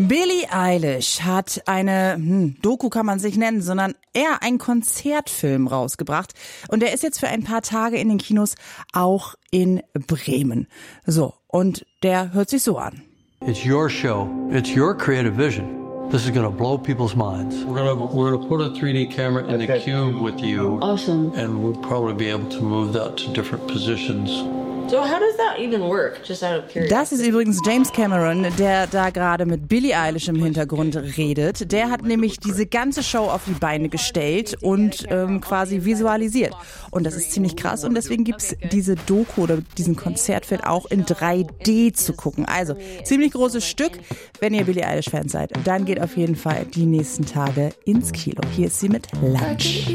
Billie Eilish hat eine Doku kann man sich nennen, sondern eher einen Konzertfilm rausgebracht. Und der ist jetzt für ein paar Tage in den Kinos, auch in Bremen. So, und der hört sich so an. It's your show. It's your creative vision. This is going to blow people's minds. We're gonna put a 3D camera in the cube with you. Awesome. And we'll probably be able to move that to different positions. So how does that even work? Just out of curiosity. Das ist übrigens James Cameron, der da gerade mit Billie Eilish im Hintergrund redet. Der hat nämlich diese ganze Show auf die Beine gestellt und quasi visualisiert. Und das ist ziemlich krass und deswegen gibt's diese Doku oder diesen Konzertfilm auch in 3D zu gucken. Also ziemlich großes Stück. Wenn ihr Billie Eilish-Fans seid, dann geht auf jeden Fall die nächsten Tage ins Kino. Hier ist sie mit Lunch.